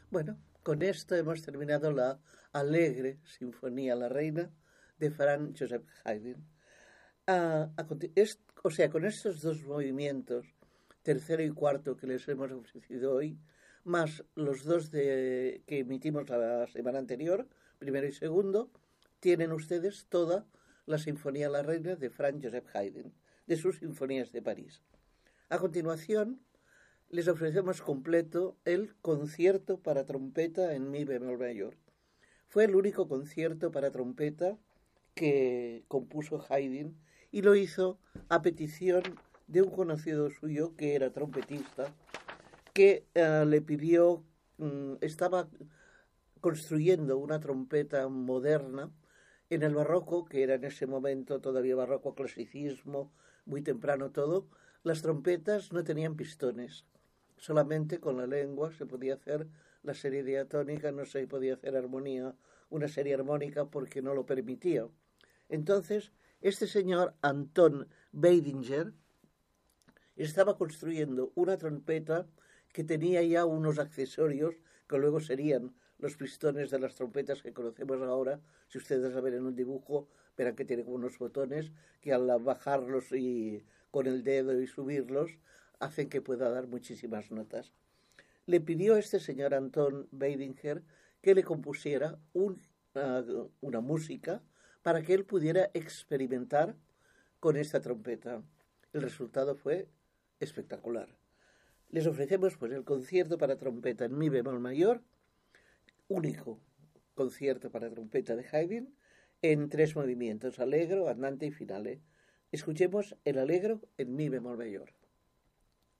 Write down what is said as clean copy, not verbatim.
Bueno, con esto hemos terminado la alegre Sinfonía La Reina de Franz Joseph Haydn. O sea, con estos dos movimientos, tercero y cuarto que les hemos ofrecido hoy, más los dos que emitimos la semana anterior, primero y segundo, tienen ustedes toda la Sinfonía La Reina de Franz Joseph Haydn, de sus Sinfonías de París. A continuación, les ofrecemos completo el concierto para trompeta en mi bemol mayor. Fue el único concierto para trompeta que compuso Haydn y lo hizo a petición de un conocido suyo que era trompetista, que le pidió, estaba construyendo una trompeta moderna en el barroco, que era en ese momento todavía barroco, clasicismo, muy temprano todo. Las trompetas no tenían pistones, solamente con la lengua se podía hacer la serie diatónica, no se podía hacer armonía, una serie armónica porque no lo permitía. Entonces, este señor Anton Weidinger estaba construyendo una trompeta que tenía ya unos accesorios que luego serían los pistones de las trompetas que conocemos ahora. Si ustedes la ven en un dibujo, verán que tiene como unos botones que al bajarlos y con el dedo y subirlos hacen que pueda dar muchísimas notas. Le pidió a este señor Anton Weidinger que le compusiera una música para que él pudiera experimentar con esta trompeta. El resultado fue espectacular. Les ofrecemos pues el concierto para trompeta en mi bemol mayor, único concierto para trompeta de Haydn, en 3 movimientos, allegro, andante y finale. Escuchemos el allegro en mi bemol mayor.